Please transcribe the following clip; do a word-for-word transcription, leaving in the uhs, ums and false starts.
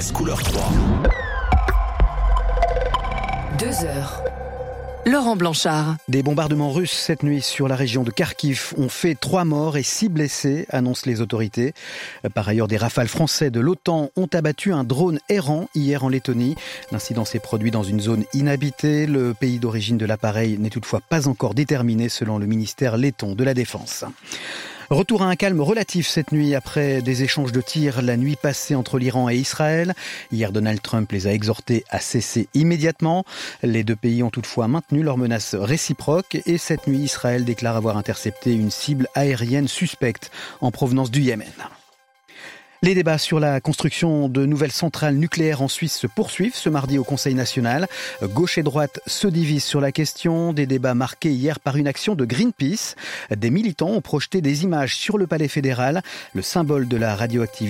S couleur trois. Deux heures. Laurent Blanchard. Des bombardements russes cette nuit sur la région de Kharkiv ont fait trois morts et six blessés, annoncent les autorités. Par ailleurs, des rafales français de l'OTAN ont abattu un drone errant hier en Lettonie. L'incident s'est produit dans une zone inhabitée. Le pays d'origine de l'appareil n'est toutefois pas encore déterminé selon le ministère letton de la Défense. Retour à un calme relatif cette nuit après des échanges de tirs la nuit passée entre l'Iran et Israël. Hier, Donald Trump les a exhortés à cesser immédiatement. Les deux pays ont toutefois maintenu leurs menaces réciproques et cette nuit, Israël déclare avoir intercepté une cible aérienne suspecte en provenance du Yémen. Les débats sur la construction de nouvelles centrales nucléaires en Suisse se poursuivent ce mardi au Conseil national. Gauche et droite se divisent sur la question. Des débats marqués hier par une action de Greenpeace. Des militants ont projeté des images sur le palais fédéral, le symbole de la radioactivité.